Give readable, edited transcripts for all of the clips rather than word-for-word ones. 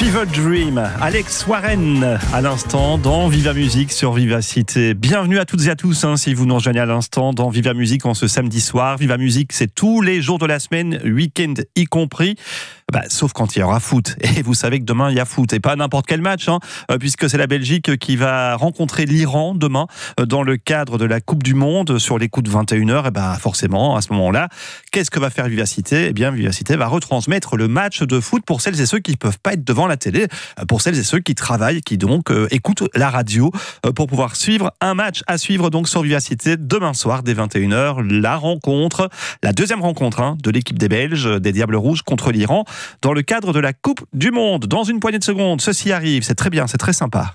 Fever Dream, Alex Warren à l'instant dans Viva Musique sur Vivacité. Bienvenue à toutes et à tous si vous nous rejoignez à l'instant dans Viva Musique en ce samedi soir. Viva Musique, c'est tous les jours de la semaine, week-end y compris. Sauf quand il y aura foot. Et vous savez que demain, il y a foot. Et pas n'importe quel match, puisque c'est la Belgique qui va rencontrer l'Iran demain dans le cadre de la Coupe du Monde sur les coups de 21h. Et forcément, à ce moment-là, qu'est-ce que va faire Vivacité ? Eh bien, Vivacité va retransmettre le match de foot pour celles et ceux qui ne peuvent pas être devant la télé, pour celles et ceux qui travaillent, qui donc écoutent la radio pour pouvoir suivre un match à suivre donc sur Vivacité demain soir dès 21h. La deuxième rencontre de l'équipe des Belges, des Diables Rouges contre l'Iran, dans le cadre de la Coupe du Monde. Dans une poignée de secondes, ceci arrive, c'est très bien, c'est très sympa.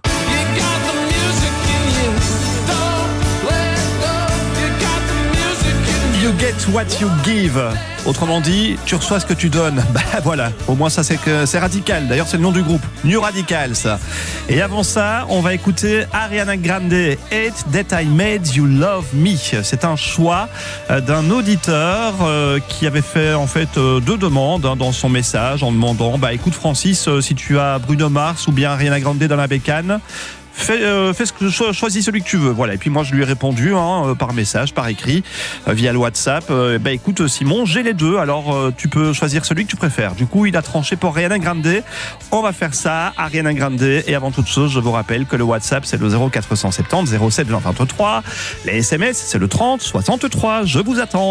You get what you give. Autrement dit, tu reçois ce que tu donnes. Voilà, au moins ça c'est radical. D'ailleurs, c'est le nom du groupe, New Radical, ça. Et avant ça, on va écouter Ariana Grande, Hate That I Made You Love Me. C'est un choix d'un auditeur qui avait fait en fait deux demandes dans son message en demandant écoute Francis, si tu as Bruno Mars ou bien Ariana Grande dans la bécane, choisis celui que tu veux. Voilà. Et puis moi je lui ai répondu par message, par écrit, via le WhatsApp. Écoute Simon, j'ai les deux, alors tu peux choisir celui que tu préfères. Du coup il a tranché pour Ariana Grande. On va faire ça, Ariana Grande. Et avant toute chose, je vous rappelle que le WhatsApp c'est le 0470 07 20 23. Les SMS c'est le 30 63. Je vous attends.